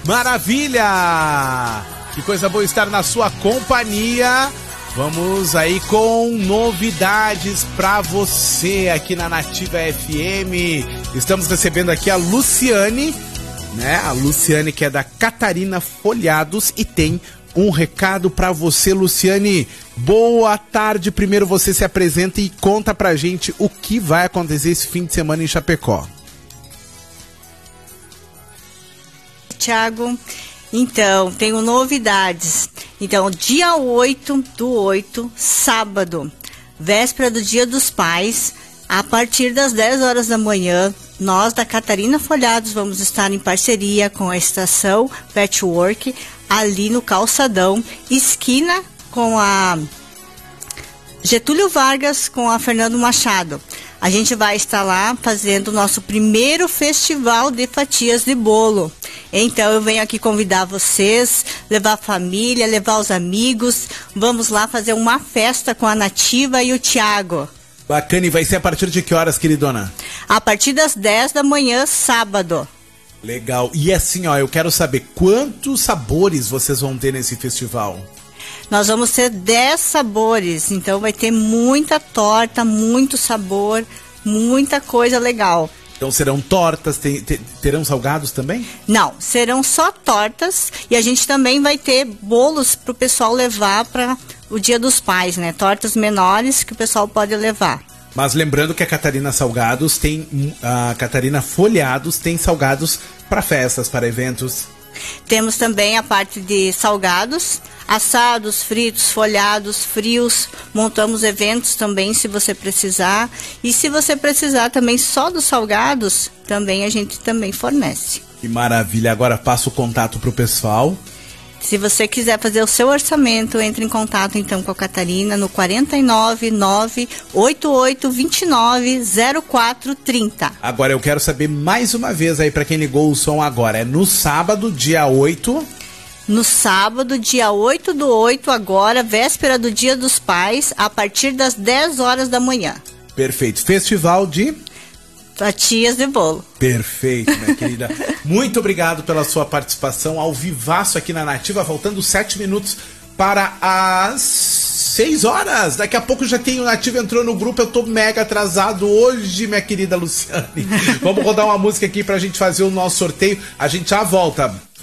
Maravilha! Que coisa boa estar na sua companhia. Vamos aí com novidades pra você aqui na Nativa FM. Estamos recebendo aqui a Luciane, né? A Luciane, que é da Catarina Folhados, e tem um recado pra você, Luciane. Boa tarde. Primeiro você se apresenta e conta pra gente o que vai acontecer esse fim de semana em Chapecó. Tiago, então, tenho novidades. Então, dia 8/8, sábado, véspera do Dia dos Pais, a partir das 10 horas da manhã, nós da Catarina Folhados vamos estar em parceria com a estação Patchwork, ali no Calçadão, esquina com a Getúlio Vargas com a Fernando Machado. A gente vai estar lá fazendo o nosso primeiro festival de fatias de bolo. Então eu venho aqui convidar vocês, levar a família, levar os amigos. Vamos lá fazer uma festa com a Nativa e o Tiago. Bacana, e vai ser a partir de que horas, queridona? A partir das 10 da manhã, sábado. Legal. E assim, ó, eu quero saber quantos sabores vocês vão ter nesse festival? Nós vamos ter 10 sabores, então vai ter muita torta, muito sabor, muita coisa legal. Então serão tortas, terão salgados também? Não, serão só tortas, e a gente também vai ter bolos para o pessoal levar para o Dia dos Pais, né? Tortas menores que o pessoal pode levar. Mas lembrando que a Catarina Salgados a Catarina Folhados tem salgados para festas, para eventos. Temos também a parte de salgados, assados, fritos, folhados, frios. Montamos eventos também, se você precisar. E se você precisar também só dos salgados, também a gente também fornece. Que maravilha! Agora passo o contato para o pessoal. Se você quiser fazer o seu orçamento, entre em contato então com a Catarina no 499-8829-0430. Agora eu quero saber mais uma vez aí para quem ligou o som agora. É no sábado, dia 8. No sábado, dia 8/8, agora, véspera do Dia dos Pais, a partir das 10 horas da manhã. Perfeito. Festival de fatias de bolo. Perfeito, minha querida. Muito obrigado pela sua participação ao vivaço aqui na Nativa, faltando 7 minutos para as 6 horas. Daqui a pouco já tem o Nativa, entrou no grupo, eu tô mega atrasado hoje, minha querida Luciane. Vamos rodar uma música aqui pra gente fazer o nosso sorteio, a gente já volta.